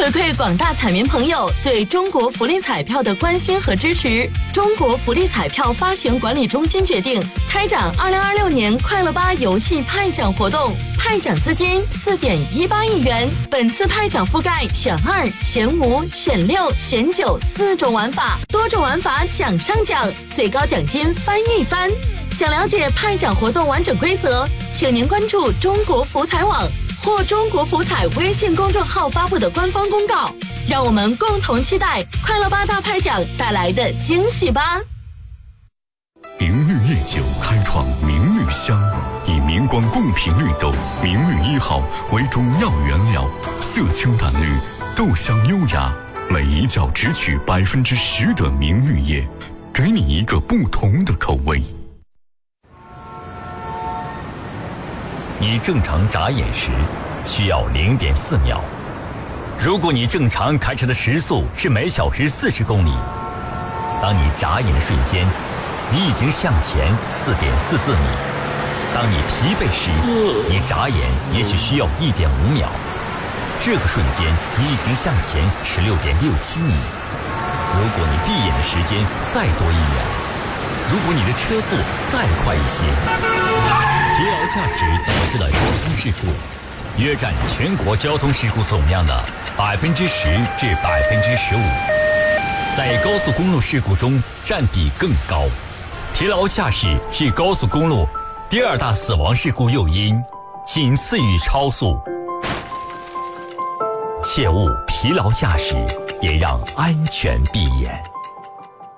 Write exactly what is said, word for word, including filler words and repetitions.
回馈广大彩民朋友对中国福利彩票的关心和支持，中国福利彩票发行管理中心决定开展二零二六年快乐吧游戏派奖活动，派奖资金四点一八亿元。本次派奖覆盖选二、选五、选六、选九四种玩法，多种玩法奖上奖，最高奖金翻一番。想了解派奖活动完整规则，请您关注中国福彩网或中国福彩微信公众号发布的官方公告，让我们共同期待快乐吧大派奖带来的惊喜吧。 明绿夜酒开创明绿香，以明光贡品绿豆明绿一号为主要原料，色清淡绿，豆香优雅，每一角只取百分之十的明绿叶，给你一个不同的口味。 你正常眨眼时需要 零点四秒，如果你正常开车的时速是每小时四十公里，当你眨眼的瞬间，你已经向前 四点四四米。当你疲惫时，你眨眼也许需要 一点五秒，这个瞬间你已经向前 十六点六七米。如果你闭眼的时间再多一秒，如果你的车速再快一些，疲劳驾驶导致的交通事故约占全国交通事故总量的百分之十至百分之十五，在高速公路事故中占比更高。疲劳驾驶是高速公路第二大死亡事故诱因，仅次于超速。切勿疲劳驾驶，也让安全闭眼。